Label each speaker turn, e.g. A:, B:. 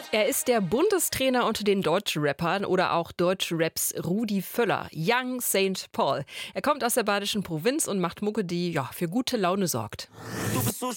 A: Er ist der Bundestrainer unter den Deutschrappern oder auch Deutschraps Rudi Völler, Young Saint Paul. Er kommt aus der badischen Provinz und macht Mucke, die für gute Laune sorgt.
B: Du bist so